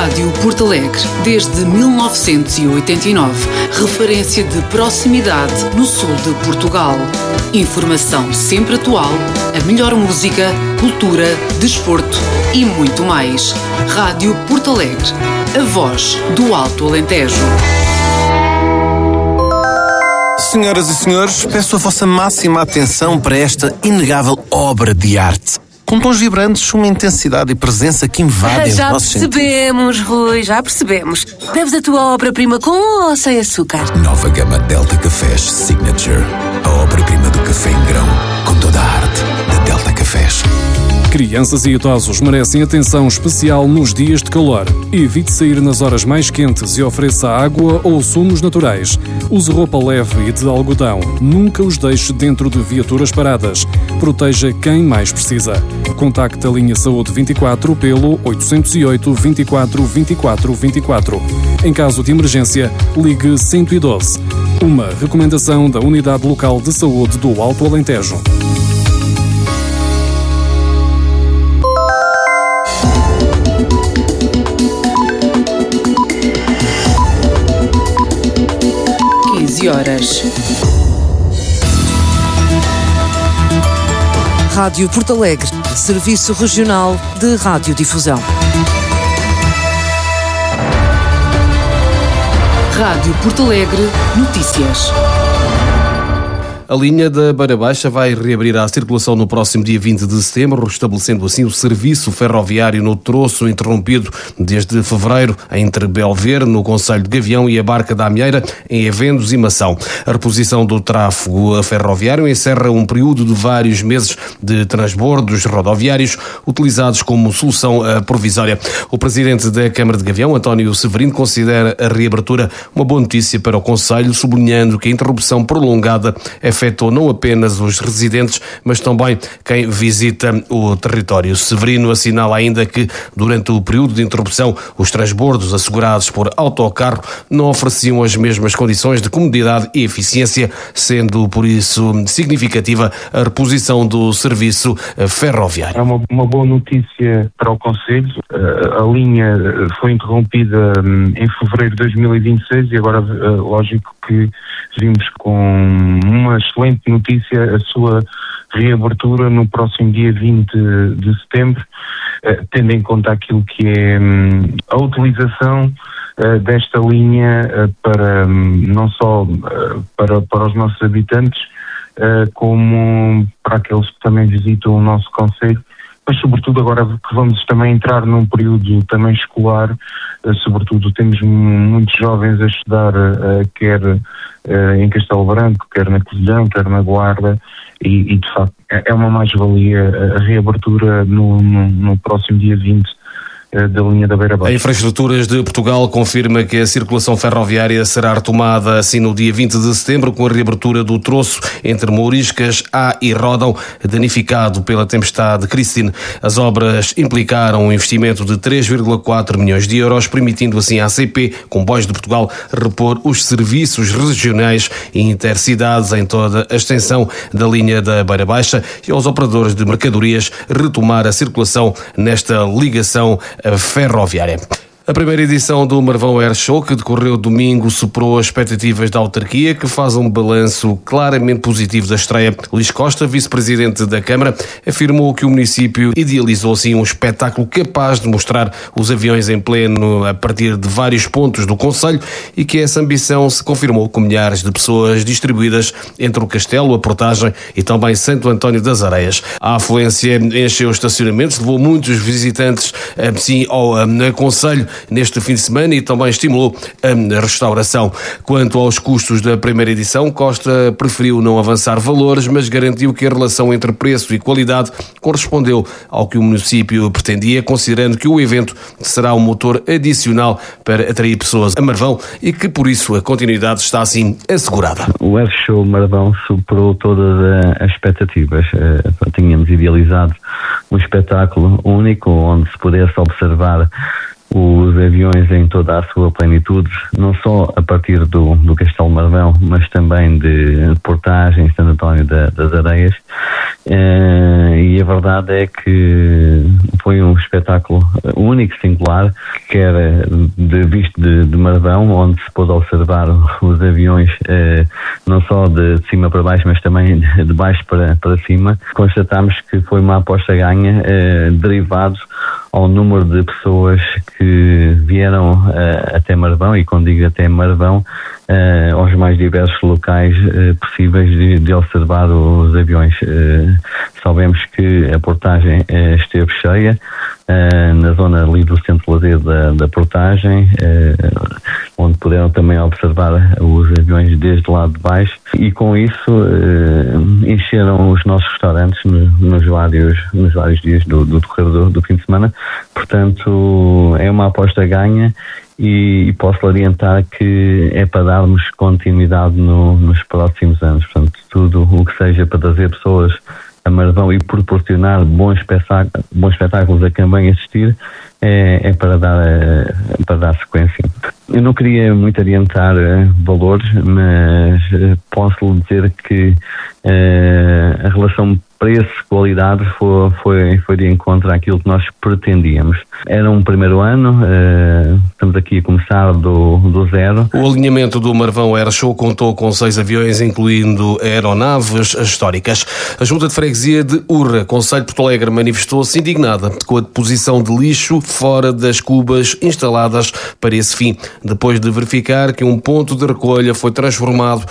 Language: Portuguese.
Rádio Porto Alegre, desde 1989, referência de proximidade no sul de Portugal. Informação sempre atual, a melhor música, cultura, desporto e muito mais. Rádio Porto Alegre, a voz do Alto Alentejo. Senhoras e senhores, peço a vossa máxima atenção para esta inegável obra de arte. Com tons vibrantes, uma intensidade e presença que invadem os nossos sentidos. Já percebemos, Rui, já percebemos. Deves a tua obra prima com ou sem açúcar? Nova gama Delta Cafés Signature. A obra-prima do café em grão, com toda a arte de Delta Cafés. Crianças e idosos merecem atenção especial nos dias de calor. Evite sair nas horas mais quentes e ofereça água ou sumos naturais. Use roupa leve e de algodão. Nunca os deixe dentro de viaturas paradas. Proteja quem mais precisa. Contacte a linha Saúde 24 pelo 808 24 24 24. Em caso de emergência, ligue 112. Uma recomendação da Unidade Local de Saúde do Alto Alentejo. Horas. Rádio Porto Alegre, Serviço Regional de Radiodifusão. Rádio Porto Alegre, notícias. A linha da Beira Baixa vai reabrir a circulação no próximo dia 20 de setembro, restabelecendo assim o serviço ferroviário no troço interrompido desde fevereiro entre Belver, no concelho de Gavião, e a Barca da Amieira, em Evendos e Mação. A reposição do tráfego ferroviário encerra um período de vários meses de transbordos rodoviários utilizados como solução provisória. O presidente da Câmara de Gavião, António Severino, considera a reabertura uma boa notícia para o concelho, sublinhando que a interrupção prolongada afetou não apenas os residentes, mas também quem visita o território. Severino assinala ainda que, durante o período de interrupção, os transbordos assegurados por autocarro não ofereciam as mesmas condições de comodidade e eficiência, sendo, por isso, significativa a reposição do serviço ferroviário. É uma boa notícia para o concelho. A linha foi interrompida em fevereiro de 2026 e agora, lógico que vimos com uma excelente notícia a sua reabertura no próximo dia 20 de setembro, tendo em conta aquilo que é a utilização desta linha para não só para os nossos habitantes, como para aqueles que também visitam o nosso concelho, mas sobretudo agora que vamos também entrar num período também escolar, sobretudo temos muitos jovens a estudar, quer em Castelo Branco, quer na Covilhã, quer na Guarda, e de facto é uma mais-valia a reabertura no próximo dia 20 da linha da Beira Baixa. A Infraestruturas de Portugal confirma que a circulação ferroviária será retomada assim no dia 20 de setembro, com a reabertura do troço entre Mouriscas, A e Ródão, danificado pela tempestade Christine. As obras implicaram um investimento de 3,4 milhões de euros, permitindo assim à ACP, Comboios de Portugal, repor os serviços regionais e intercidades em toda a extensão da linha da Beira Baixa e aos operadores de mercadorias retomar a circulação nesta ligação ferroviária. A primeira edição do Marvão Air Show, que decorreu domingo, superou as expectativas da autarquia, que faz um balanço claramente positivo da estreia. Luís Costa, vice-presidente da Câmara, afirmou que o município idealizou assim um espetáculo capaz de mostrar os aviões em pleno a partir de vários pontos do concelho e que essa ambição se confirmou com milhares de pessoas distribuídas entre o Castelo, a Portagem e também Santo António das Areias. A afluência encheu os estacionamentos, levou muitos visitantes assim ao concelho neste fim de semana e também estimulou a restauração. Quanto aos custos da primeira edição, Costa preferiu não avançar valores, mas garantiu que a relação entre preço e qualidade correspondeu ao que o município pretendia, considerando que o evento será um motor adicional para atrair pessoas a Marvão e que, por isso, a continuidade está assim assegurada. O Air Show Marvão superou todas as expectativas. Tínhamos idealizado um espetáculo único, onde se pudesse observar os aviões em toda a sua plenitude, não só a partir do Castelo Marvão, mas também de Portagem, Santo António das Areias. E a verdade é que foi um espetáculo único, singular, que era visto de Marvão, onde se pôde observar os aviões não só de cima para baixo, mas também de baixo para cima. Constatámos que foi uma aposta ganha, derivado ao número de pessoas que vieram até Marvão, e quando digo até Marvão, aos mais diversos locais possíveis de observar os aviões. Sabemos que a Portagem esteve cheia, na zona ali do centro de lazer da Portagem, onde puderam também observar os aviões desde lá de baixo, e com isso encheram os nossos restaurantes nos vários dias do decorrer do fim de semana. Portanto, é uma aposta ganha, e posso orientar que é para darmos continuidade nos próximos anos. Portanto, tudo o que seja para trazer pessoas a Marvão e proporcionar bons espetáculos a quem vem assistir é para dar sequência. Eu não queria muito adiantar valores, mas posso lhe dizer que a relação preço-qualidade foi de encontro àquilo que nós pretendíamos. Era um primeiro ano, estamos aqui a começar do zero. O alinhamento do Marvão Air Show contou com 6 aviões, incluindo aeronaves históricas. A Junta de Freguesia de Urra, Concelho de Porto Alegre, manifestou-se indignada com a deposição de lixo fora das cubas instaladas para esse fim, depois de verificar que um ponto de recolha foi transformado